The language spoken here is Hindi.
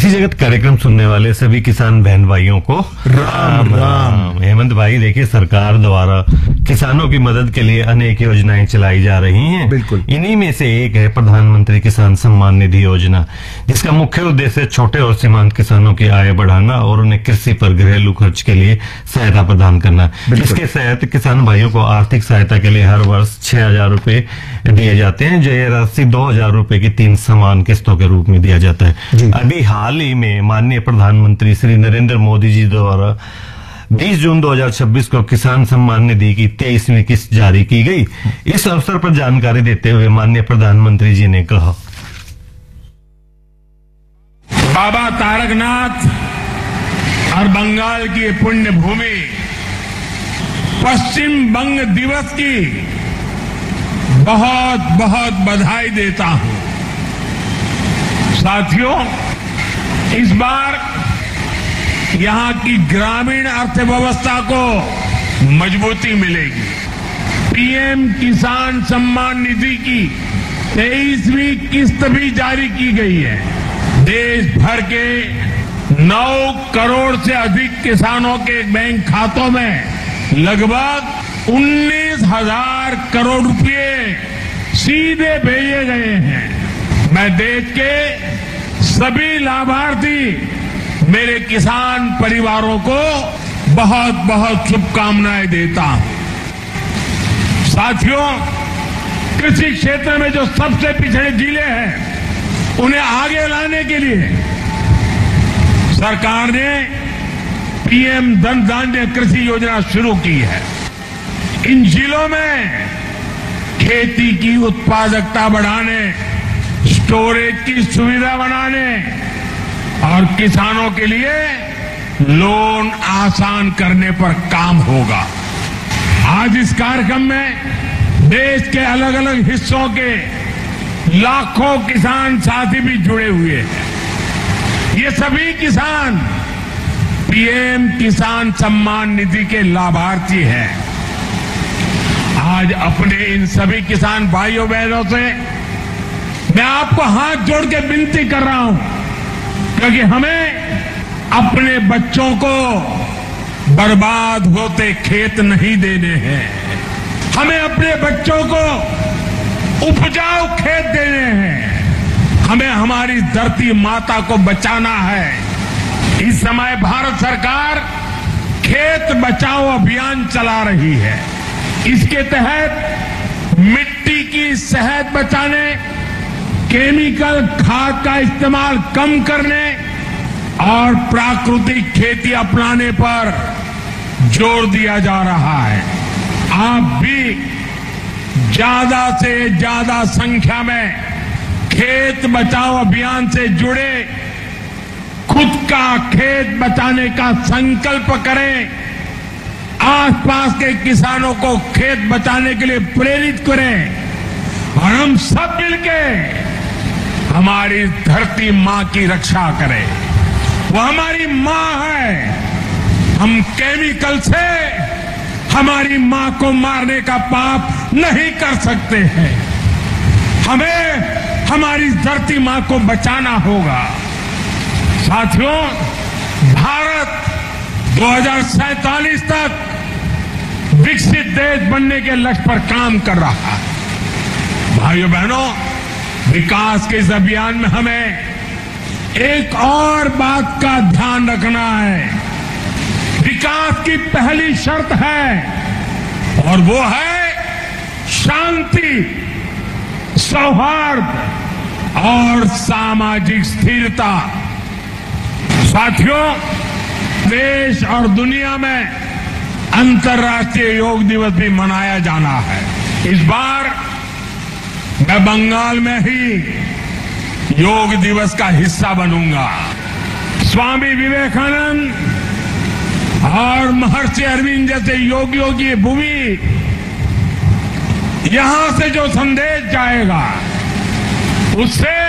कृषि जगत कार्यक्रम सुनने वाले सभी किसान बहन भाइयों को राम राम। हेमंत भाई, देखिए सरकार द्वारा किसानों की मदद के लिए अनेक योजनाएं चलाई जा रही हैं। बिल्कुल। इन्हीं में से एक है प्रधानमंत्री किसान सम्मान निधि योजना, जिसका मुख्य उद्देश्य छोटे और सीमांत किसानों की आय बढ़ाना और उन्हें कृषि पर घरेलू खर्च के लिए सहायता प्रदान करना। इसके तहत किसान भाइयों को आर्थिक सहायता के लिए हर वर्ष 6,000 रुपए दिए जाते हैं, जो ये राशि 2,000 रुपए की 3 समान किस्तों के रूप में दिया जाता है। अभी हाल ही में माननीय प्रधानमंत्री श्री नरेंद्र मोदी जी द्वारा 20 जून 2026 को किसान सम्मान निधि की 23वीं किस्त जारी की गई। इस अवसर पर जानकारी देते हुए माननीय प्रधानमंत्री जी ने कहा, बाबा तारकनाथ और बंगाल की पुण्य भूमि पश्चिम बंग दिवस की बहुत बहुत बधाई देता हूं। साथियों, इस बार यहां की ग्रामीण अर्थव्यवस्था को मजबूती मिलेगी। पीएम किसान सम्मान निधि की 23वीं किस्त भी जारी की गई है। देश भर के 9 करोड़ से अधिक किसानों के बैंक खातों में लगभग 19,000 करोड़ रुपए सीधे भेजे गए हैं। मैं देश के सभी लाभार्थी मेरे किसान परिवारों को बहुत बहुत शुभकामनाएं देता हूं। साथियों, कृषि क्षेत्र में जो सबसे पिछड़े जिले हैं, उन्हें आगे लाने के लिए सरकार ने पीएम धन धान्य कृषि योजना शुरू की है। इन जिलों में खेती की उत्पादकता बढ़ाने, स्टोरेज की सुविधा बनाने और किसानों के लिए लोन आसान करने पर काम होगा। आज इस कार्यक्रम में देश के अलग अलग हिस्सों के लाखों किसान साथी भी जुड़े हुए हैं। ये सभी किसान पीएम किसान सम्मान निधि के लाभार्थी हैं। आज अपने इन सभी किसान भाइयों बहनों से मैं आपको हाथ जोड़ के विनती कर रहा हूं, क्योंकि हमें अपने बच्चों को बर्बाद होते खेत नहीं देने हैं। हमें अपने बच्चों को उपजाऊ खेत देने हैं। हमें हमारी धरती माता को बचाना है। इस समय भारत सरकार खेत बचाओ अभियान चला रही है। इसके तहत मिट्टी की सेहत बचाने, केमिकल खाद का इस्तेमाल कम करने और प्राकृतिक खेती अपनाने पर जोर दिया जा रहा है। आप भी ज्यादा से ज्यादा संख्या में खेत बचाओ अभियान से जुड़े, खुद का खेत बचाने का संकल्प करें। आसपास के किसानों को खेत बचाने के लिए प्रेरित करें और हम सब मिलके हमारी धरती मां की रक्षा करें। वो हमारी मां है। हम केमिकल से हमारी मां को मारने का पाप नहीं कर सकते हैं। हमें हमारी धरती मां को बचाना होगा। साथियों, भारत 2047 तक विकसित देश बनने के लक्ष्य पर काम कर रहा है। भाइयों बहनों, विकास के इस अभियान में हमें एक और बात का ध्यान रखना है। विकास की पहली शर्त है और वो है शांति, सौहार्द और सामाजिक स्थिरता। साथियों, देश और दुनिया में अंतर्राष्ट्रीय योग दिवस भी मनाया जाना है। इस बार मैं बंगाल में ही योग दिवस का हिस्सा बनूंगा। स्वामी विवेकानंद और महर्षि अरविंद जैसे योगियों की भूमि, यहां से जो संदेश जाएगा उससे